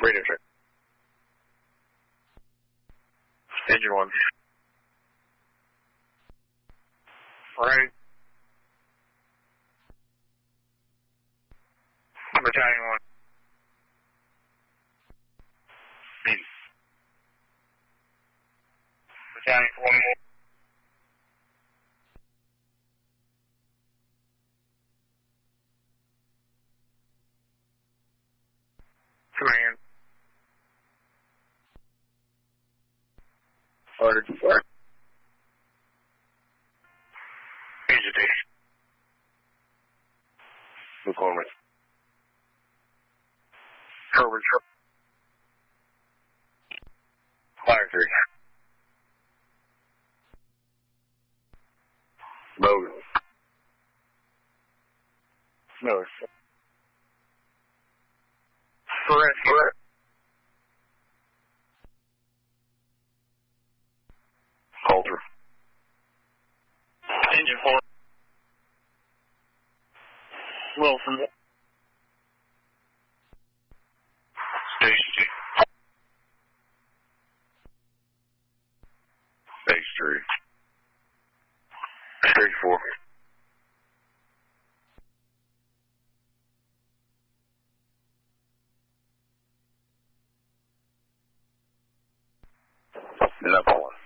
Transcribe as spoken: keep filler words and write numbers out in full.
Radio check. Engine one. Right. Battalion one. East. Battalion one more. Command. Ordered. Work. Agitation. McCormick. Herbert. Fire three. Bogan. Miller. Threat. Threat. Coulter. Engine four. Wilson. Station two. Base three. Stage four. Enough one.